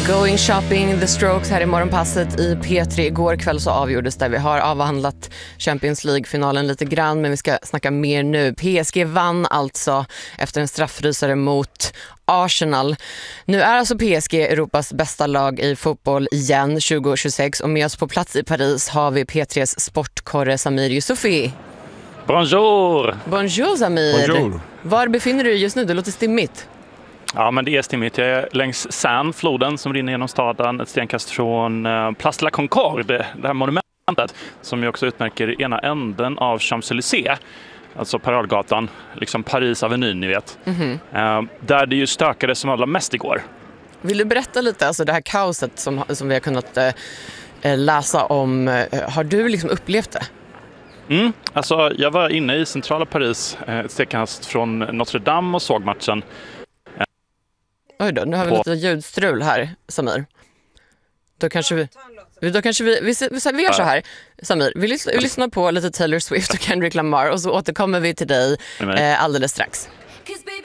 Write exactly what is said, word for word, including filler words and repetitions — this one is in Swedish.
Going shopping, The Strokes här i morgonpasset i P tre. Igår kväll så avgjordes det. Vi har avhandlat Champions League-finalen lite grann, men vi ska snacka mer nu. P S G vann alltså efter en straffrysare mot Arsenal. Nu är alltså P S G Europas bästa lag i fotboll igen tjugo tjugosex, och med oss på plats i Paris har vi P tres sportkorre Samir Youssoufi. Bonjour! Bonjour Samir! Bonjour. Var befinner du dig just nu? Det låter stimmigt. Ja, men det är stimmigt. Jag är längs Seine, floden som rinner genom staden, ett stenkast från uh, Place de la Concorde, det här monumentet som ju också utmärker ena änden av Champs-Élysées, alltså Paradgatan, liksom Paris Avenue, ni vet. Mm-hmm. Uh, där det ju stökade som allra mest igår. Vill du berätta lite, alltså det här kaoset som, som vi har kunnat uh, läsa om, uh, har du liksom upplevt det? Mm, alltså jag var inne i centrala Paris, ett stenkast från Notre Dame, och såg matchen. Oj då, nu har vi på. lite ljudstrul här, Samir. Då kanske vi, då kanske vi, vi, vi, vi gör så här, Samir. Vi lyssnar, vi lyssnar på lite Taylor Swift och Kendrick Lamar, och så återkommer vi till dig eh, alldeles strax.